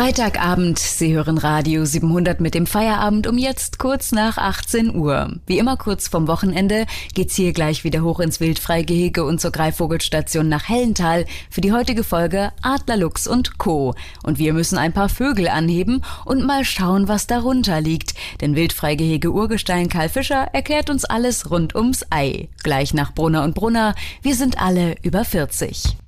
Freitagabend, Sie hören Radio 700 mit dem Feierabend um jetzt kurz nach 18 Uhr. Wie immer kurz vorm Wochenende geht's hier gleich wieder hoch ins Wildfreigehege und zur Greifvogelstation nach Hellental für die heutige Folge Adler, Luchs und Co. Und wir müssen ein paar Vögel anheben und mal schauen, was darunter liegt. Denn Wildfreigehege Urgestein Karl Fischer erklärt uns alles rund ums Ei. Gleich nach Brunner und Brunner, wir sind alle über 40.